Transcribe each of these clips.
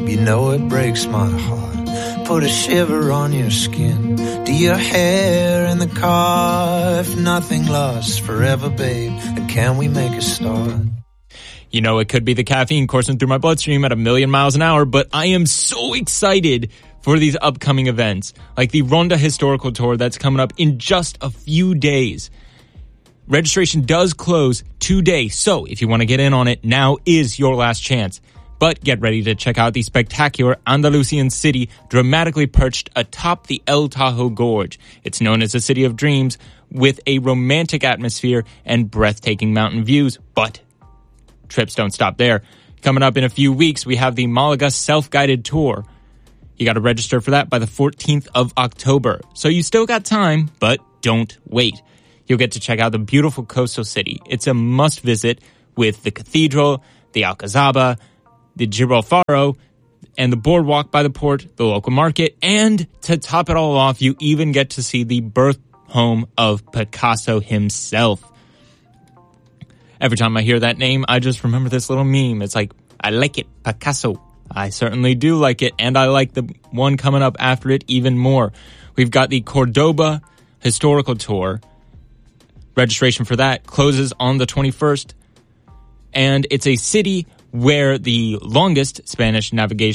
babe, you know it breaks my heart. Put a shiver on your skin. Do your hair in the car. If nothing lasts forever, babe, then can we make a start? You know, it could be the caffeine coursing through my bloodstream at 1,000,000 miles an hour, but I am so excited for these upcoming events, like the Ronda Historical Tour that's coming up in just a few days. Registration does close today, so if you want to get in on it, now is your last chance. But get ready to check out the spectacular Andalusian city dramatically perched atop the El Tahoe Gorge. It's known as the City of Dreams, with a romantic atmosphere and breathtaking mountain views, but trips don't stop there. Coming up in a few weeks, we have the Malaga Self-Guided Tour. You got to register for that by the 14th of October. So you still got time, but don't wait. You'll get to check out the beautiful coastal city. It's a must visit with the cathedral, the Alcazaba, the Girofaro, and the boardwalk by the port, the local market, and to top it all off, you even get to see the birth home of Picasso himself. Every time I hear that name, I just remember this little meme. It's like, I like it, Picasso. I certainly do like it, and I like the one coming up after it even more. We've got the Cordoba Historical Tour. Registration for that closes on the 21st, and it's a city where the longest Spanish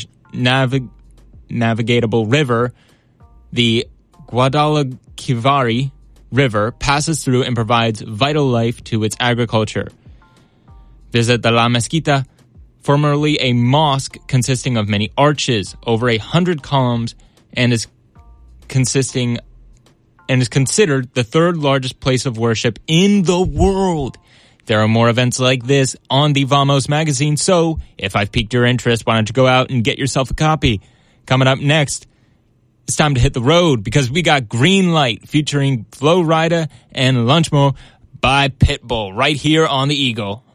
navigatable river, the Guadalquivir River, passes through and provides vital life to its agriculture. Visit the La Mezquita, formerly a mosque consisting of many arches, over 100 columns, and is considered the third largest place of worship in the world. There are more events like this on the Vamos magazine, so if I've piqued your interest, why don't you go out and get yourself a copy? Coming up next, it's time to hit the road because we got Green Light featuring Flo Rida and Lunchmo by Pitbull right here on the Eagle.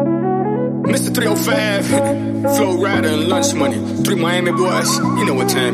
Mr. 305, Flo Rida and Lunch Money, 3 Miami boys, you know what time